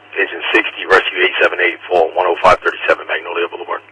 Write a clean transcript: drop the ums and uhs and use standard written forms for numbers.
Engine 60, Rescue 878, fall 10537 Magnolia Boulevard.